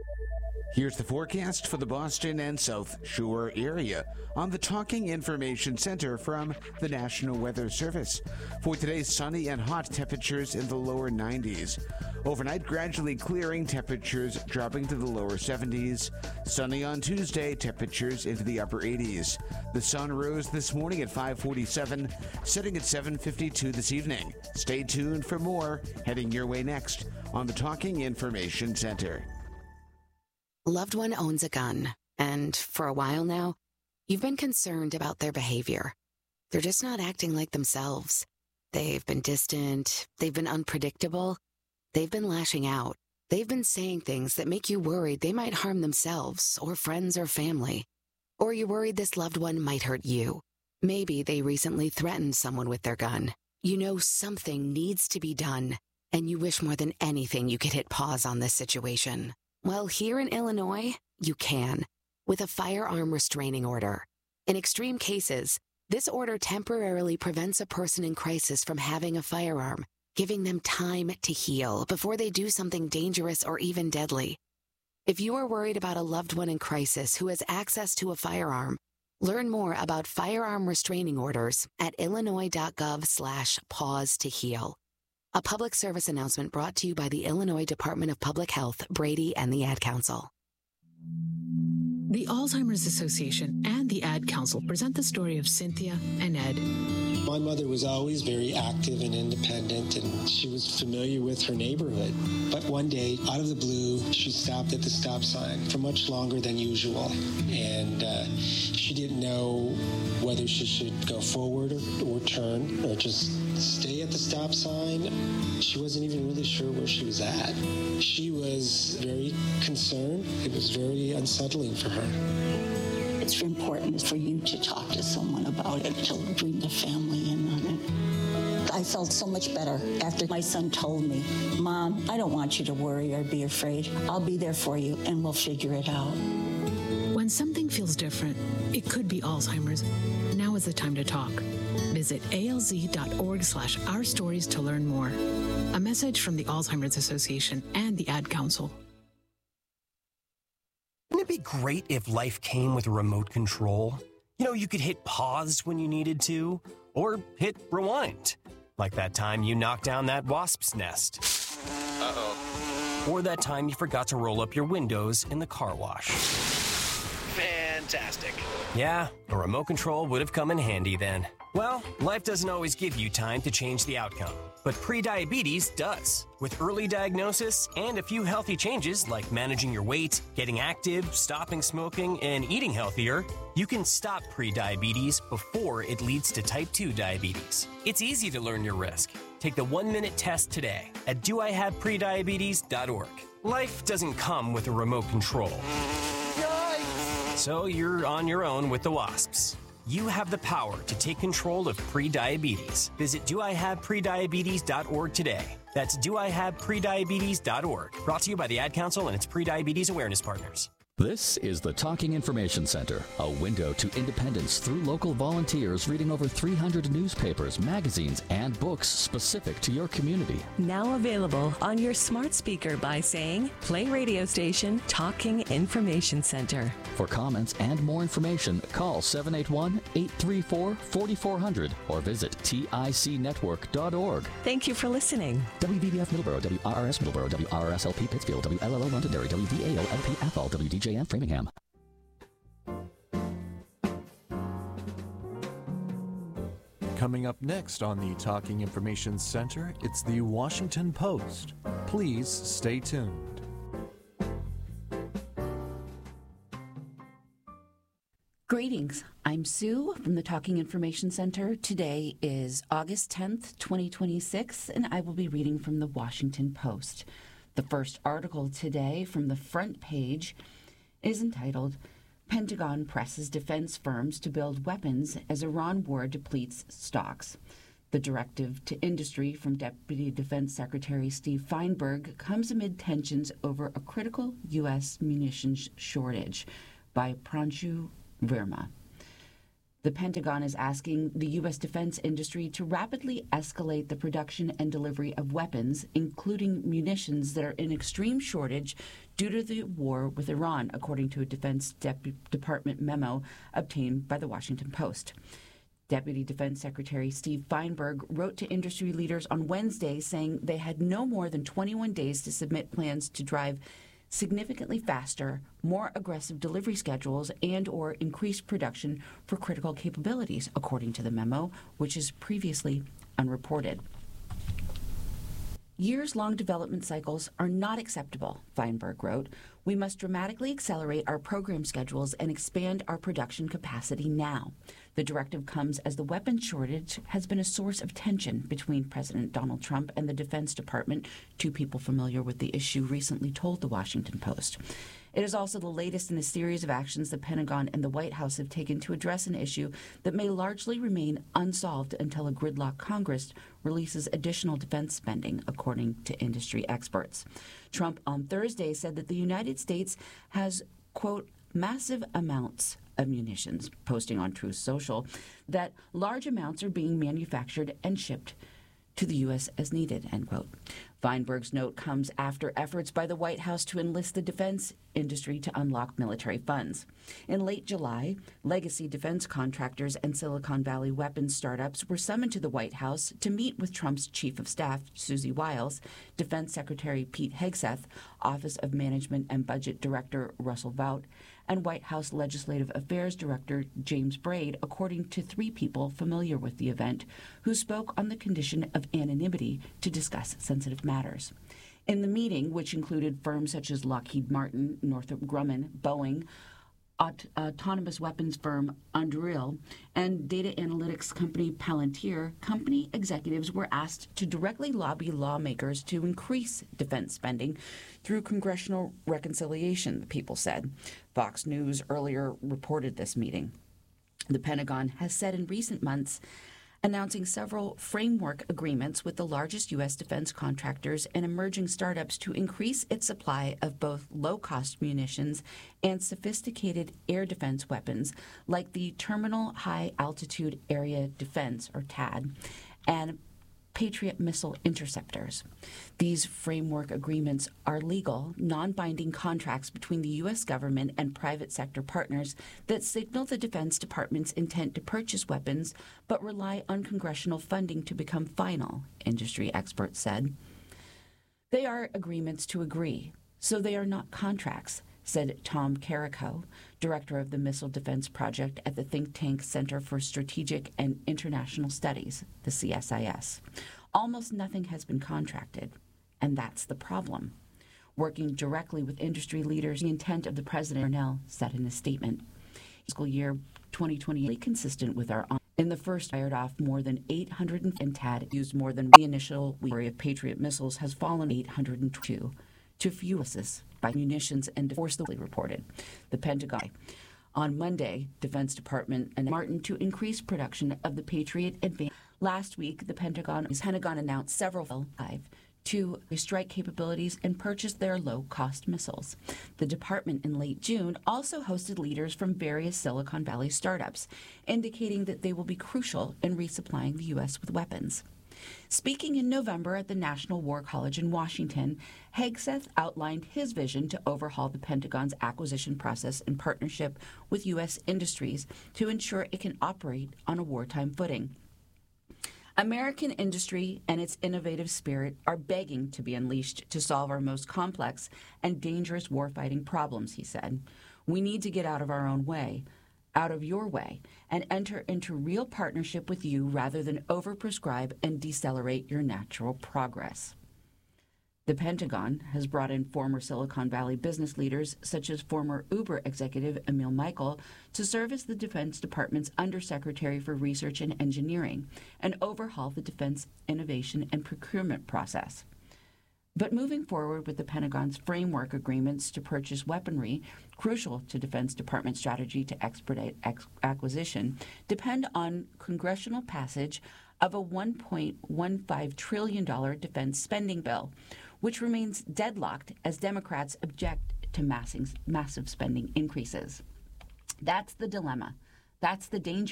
Here's the forecast for the Boston and South Shore area on the Talking Information Center from the National Weather Service. For today, sunny and hot, temperatures in the lower 90s. Overnight, gradually clearing, temperatures dropping to the lower 70s. Sunny on Tuesday, temperatures into the upper 80s. The sun rose this morning at 5:47, setting at 7:52 this evening. Stay tuned for more heading your way next on the Talking Information Center. Loved one owns a gun, and for a while now, you've been concerned about their behavior. They're just not acting like themselves. They've been distant, they've been unpredictable, they've been lashing out. They've been saying things that make you worried they might harm themselves or friends or family. Or you're worried this loved one might hurt you. Maybe they recently threatened someone with their gun. You know something needs to be done, and you wish more than anything you could hit pause on this situation. Well, here in Illinois, you can, with a firearm restraining order. In extreme cases, this order temporarily prevents a person in crisis from having a firearm, giving them time to heal before they do something dangerous or even deadly. If you are worried about a loved one in crisis who has access to a firearm, learn more about firearm restraining orders at illinois.gov/pause to heal. A public service announcement brought to you by the Illinois Department of Public Health, Brady, and the Ad Council. The Alzheimer's Association and the Ad Council present the story of Cynthia and Ed. My mother was always very active and independent, and she was familiar with her neighborhood. But one day, out of the blue, she stopped at the stop sign for much longer than usual. And she didn't know whether she should go forward or turn or just stay at the stop sign. She wasn't even really sure where she was at. She was very concerned. It was very unsettling for her. It's important for you to talk to someone about it, to bring the family in on it. I felt so much better after my son told me, Mom, I don't want you to worry or be afraid. I'll be there for you and we'll figure it out. When something feels different, it could be Alzheimer's. Now is the time to talk. Visit alz.org/ourstories to learn more. A message from the Alzheimer's Association and the Ad Council. Wouldn't it be great if life came with a remote control? You know, you could hit pause when you needed to, or hit rewind. Like that time you knocked down that wasp's nest. Uh-oh. Or that time you forgot to roll up your windows in the car wash. Fantastic. Yeah, a remote control would have come in handy then. Well, life doesn't always give you time to change the outcome, but prediabetes does. With early diagnosis and a few healthy changes like managing your weight, getting active, stopping smoking, and eating healthier, you can stop prediabetes before it leads to type 2 diabetes. It's easy to learn your risk. Take the 1-minute test today at doihaveprediabetes.org. Life doesn't come with a remote control. So you're on your own with the wasps. You have the power to take control of prediabetes. Visit doihaveprediabetes.org today. That's doihaveprediabetes.org. Brought to you by the Ad Council and its prediabetes awareness partners. This is the Talking Information Center, a window to independence through local volunteers reading over 300 newspapers, magazines, and books specific to your community. Now available on your smart speaker by saying, play radio station Talking Information Center. For comments and more information, call 781-834-4400 or visit ticnetwork.org. Thank you for listening. WVBF Middleborough, WRRS Middleborough, WRSLP Pittsfield, WLLO Londonderry, WVAO LP Athol, WDJM Framingham. Coming up next on the Talking Information Center, it's the Washington Post. Please stay tuned. Greetings. I'm Sue from the Talking Information Center. Today is August 10th, 2026, and I will be reading from the Washington Post. The first article today from the front page is entitled, Pentagon Presses Defense Firms to Build Weapons as Iran War Depletes Stocks. The directive to industry from Deputy Defense Secretary Steve Feinberg comes amid tensions over a critical U.S. munitions shortage by Pranshu Verma. The Pentagon is asking the U.S. defense industry to rapidly escalate the production and delivery of weapons, including munitions that are in extreme shortage due to the war with Iran, according to a Defense Department memo obtained by the Washington Post. Deputy Defense Secretary Steve Feinberg wrote to industry leaders on Wednesday saying they had no more than 21 days to submit plans to drive significantly faster, more aggressive delivery schedules and or increased production for critical capabilities, according to the memo, which is previously unreported. Years-long development cycles are not acceptable, Feinberg wrote. We must dramatically accelerate our program schedules and expand our production capacity now. The directive comes as the weapons shortage has been a source of tension between President Donald Trump and the Defense Department. Two people familiar with the issue recently told the Washington Post. It is also the latest in a series of actions the Pentagon and the White House have taken to address an issue that may largely remain unsolved until a gridlock Congress releases additional defense spending, according to industry experts. Trump on Thursday said that the United States has, quote, massive amounts of munitions, posting on Truth Social that large amounts are being manufactured and shipped to the U.S. as needed, end quote. Feinberg's note comes after efforts by the White House to enlist the defense industry to unlock military funds. In late July, legacy defense contractors and Silicon Valley weapons startups were summoned to the White House to meet with Trump's chief of staff, Susie Wiles, Defense Secretary Pete Hegseth, Office of Management and Budget Director Russell Vought, and White House Legislative Affairs Director James Braid, according to three people familiar with the event, who spoke on the condition of anonymity to discuss sensitive matters. In the meeting, which included firms such as Lockheed Martin, Northrop Grumman, Boeing, autonomous weapons firm Anduril, and data analytics company Palantir, company executives were asked to directly lobby lawmakers to increase defense spending through congressional reconciliation, the people said. Fox News earlier reported this meeting. The Pentagon has said in recent months, announcing several framework agreements with the largest U.S. defense contractors and emerging startups to increase its supply of both low-cost munitions and sophisticated air defense weapons like the Terminal High Altitude Area Defense, or THAAD, and Patriot missile interceptors. These framework agreements are legal, non-binding contracts between the U.S. government and private sector partners that signal the Defense Department's intent to purchase weapons, but rely on congressional funding to become final, industry experts said. They are agreements to agree, so they are not contracts, said Tom Carrico, director of the Missile Defense Project at the think tank Center for Strategic and International Studies, the CSIS. Almost nothing has been contracted, and that's the problem. Working directly with industry leaders, the intent of the president, Cornell, said in a statement. Fiscal year 2020 consistent with our in the first fired off more than 800 and THAAD used more than the initial week of Patriot missiles has fallen 802 to fuel by munitions and forcibly reported. The Pentagon. On Monday, Defense Department and Martin to increase production of the Patriot Advance. Last week, the Pentagon announced several to strike capabilities and purchase their low-cost missiles. The department in late June also hosted leaders from various Silicon Valley startups, indicating that they will be crucial in resupplying the U.S. with weapons. Speaking in November at the National War College in Washington, Hegseth outlined his vision to overhaul the Pentagon's acquisition process in partnership with U.S. industries to ensure it can operate on a wartime footing. American industry and its innovative spirit are begging to be unleashed to solve our most complex and dangerous warfighting problems, he said. We need to get out of our own way, out of your way, and enter into real partnership with you rather than overprescribe and decelerate your natural progress. The Pentagon has brought in former Silicon Valley business leaders, such as former Uber executive Emil Michael, to serve as the Defense Department's Undersecretary for Research and Engineering and overhaul the defense innovation and procurement process. But moving forward with the Pentagon's framework agreements to purchase weaponry, crucial to Defense Department strategy to expedite acquisition, depend on congressional passage of a $1.15 trillion defense spending bill, which remains deadlocked as Democrats object to massive spending increases. That's the dilemma. That's the danger.